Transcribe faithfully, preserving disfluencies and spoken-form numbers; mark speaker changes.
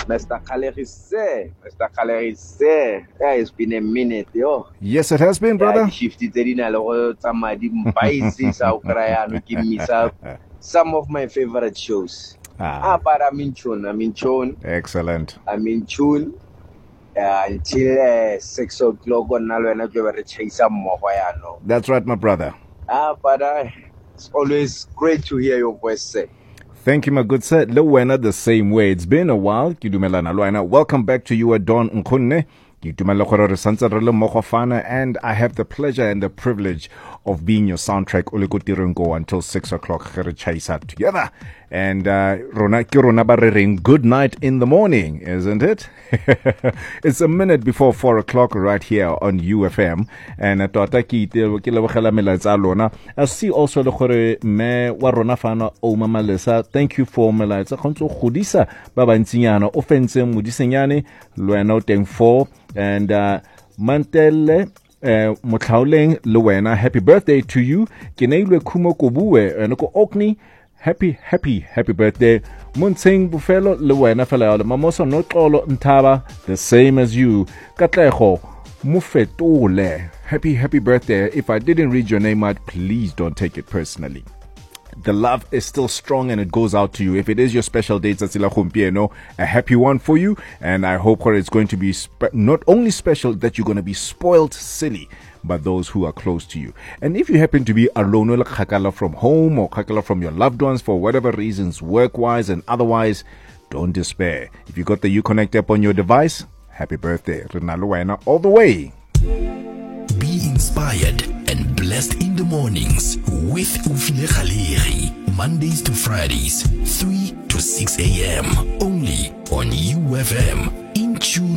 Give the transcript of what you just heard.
Speaker 1: Mister Kalerise, Mister Kalerise, yeah, it's been a minute, yo.
Speaker 2: Yes, it has been, brother.
Speaker 1: Yeah, shifted some of my favorite shows.
Speaker 2: Ah.
Speaker 1: ah, but I'm in tune. I'm in tune.
Speaker 2: Excellent.
Speaker 1: I'm in tune uh, until uh, six o'clock on Nalwena.
Speaker 2: That's right, my brother.
Speaker 1: Ah, but uh, it's always great to hear your voice, sir.
Speaker 2: Thank you, my good sir. Luwena, the same way. It's been a while. Welcome back to you, Don Nkunne. And I have the pleasure and the privilege of being your soundtrack until six o'clock together. And uh, good night in the morning, isn't it? It's a minute before four o'clock right here on U F M. And I see also the me warona fana o mama lesa. Thank you for me la. It's a konto khudisa baba ntsinyana offense mudisenyane loena teng for and uh, Mantele uh, Motlauleng Luwena, happy birthday to you. Kineilwe Kumo Kobuwe and Oko Okni, happy, happy, happy birthday. Munsing Buffalo Luwena Falala, Mamoso Notolo Ntaba, the same as you. Katleho Mufetole, happy, happy birthday. If I didn't read your name out, please don't take it personally. The love is still strong and it goes out to you. If it is your special day, Tsatsila Khumpieno, a happy one for you. And I hope it's going to be spe- not only special that you're going to be spoiled silly, but those who are close to you. And if you happen to be alone, like Khakala from home or Khakala from your loved ones for whatever reasons, work-wise and otherwise, don't despair. If you got the Uconnect app on your device, happy birthday. Rinalo all the way.
Speaker 3: Be inspired and blessed in the mornings with Ufile Khaleri. Mondays to Fridays, three to six a.m. Only on U F M. In tune.